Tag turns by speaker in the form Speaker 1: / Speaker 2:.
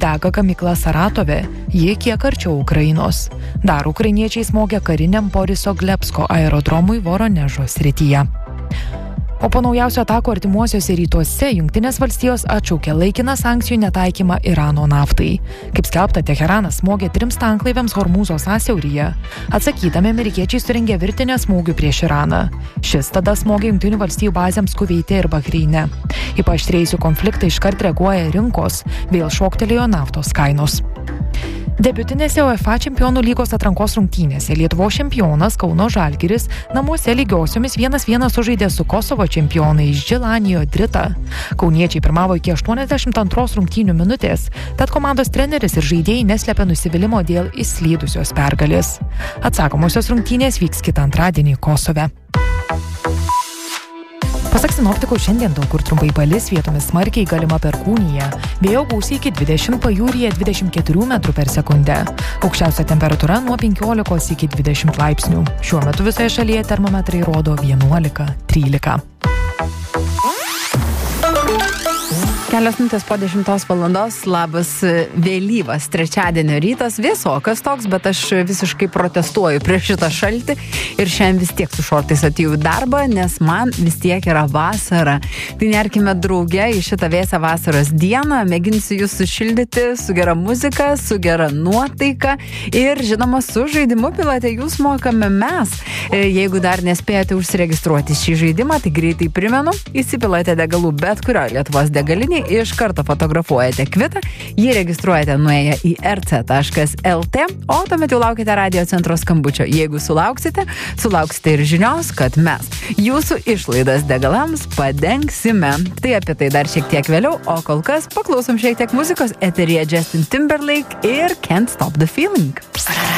Speaker 1: dega gamykla Saratove, ji kiek arčiau Ukrainos. Dar ukrainiečiai smogia kariniam Boriso Glebsko aerodromui Voronežo srityje. O po naujausio atako artimuosiuose rytuose Jungtinės valstijos atšaukė laikiną sankcijų netaikymą Irano naftai. Kaip skelbta, Teheranas smogė 3 tanklaiviams Hormūzo sąsiauryje. Atsakydami, amerikiečiai surengė virtinę smūgių prieš Iraną. Šis tada smogė Jungtinių valstijų bazėms Kuveite ir Bahreine. Į paaštrėjusių konfliktą iškart reaguoja rinkos, vėl šoktelėjo naftos kainos. Debiutinėse UEFA čempionų lygos atrankos rungtynėse Lietuvos čempionas Kauno Žalgiris namuose lygiosiomis 1-1 sužaidė su Kosovo čempionais Džilanijo Drita. Kauniečiai pirmavo iki 82 rungtynių minutės, tad komandos treneris ir žaidėjai neslepia nusivylimo dėl išslydusios pergalės. Atsakomosios rungtynės vyks kitą antradienį Kosove. Pasak sinoptikų, šiandien daug kur trumpai palis, vietomis smarkiai galima perkūnija. Vėjo gūsiai iki 20, pajūryje 24 metrų per sekundę. Aukščiausia temperatūra nuo 15 iki 20 laipsnių. Šiuo metu visoje šalyje termometrai rodo 11-13.
Speaker 2: Kelios minutės po 10 valandos, labas vėlyvas trečiadienio rytas, vėsokas toks, bet aš visiškai protestuoju prieš šitą šaltį ir šiandien vis tiek su šortais atėjau į darbą, nes man vis tiek yra vasara. Tai nerkime drauge į šitą vėsią vasaros dieną, mėginsiu jūs sušildyti su gera muzika, su gera nuotaika ir žinoma su žaidimu Pilote jūs mokame mes. Jeigu dar nespėjote užsiregistruoti šį žaidimą, tai greitai primenu, įsipilate degalų bet kurio Lietuvos degalinį, iš karto fotografuojate kvitą, jį registruojate nuėję į rc.lt, o tuomet jau laukite radio centro skambučio. Jeigu sulauksite ir žinios, kad mes jūsų išlaidas degalams padengsime. Tai apie tai dar šiek tiek vėliau, o kol kas paklausom šiek tiek muzikos, eteryje Justin Timberlake ir Can't Stop the Feeling.